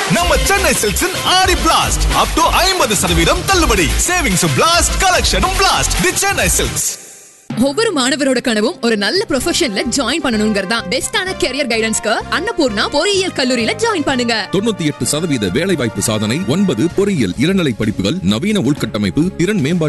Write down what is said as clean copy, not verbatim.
நம்ம சென்னை சில்க்ஸின் ஆடி blast up to 50% தள்ளுபடி. சேவிங்ஸும் blast, கலெக்ஷனும் blast. தி Chennai silks. ஒவ்வொரு மாணவரோட கனவும் ஒரு நல்ல ப்ரொஃபஷன்ல ஜாயின் பண்ணணும்ங்கறதா. பெஸ்டான கரியர் கைடன்ஸ்க்கு அன்னபூர்ணா பொறியியல் கல்லூரியில ஜாயின் பண்ணுங்க. 98% வேலை வாய்ப்பு சாதனை, 9 பொறியியல் இளநிலை படிப்புகள், நவீன உள்கட்டமைப்பு, திறன் மேம்பாட்டு